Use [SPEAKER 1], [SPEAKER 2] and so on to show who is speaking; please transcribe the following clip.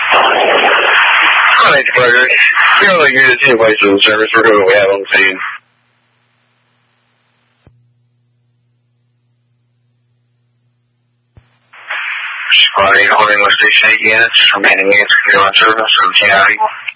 [SPEAKER 1] Hi, Frederick. Fairly good situation service for who we have on scene. Squad 8 holding with 68 units, remaining units clear on service, 17 out.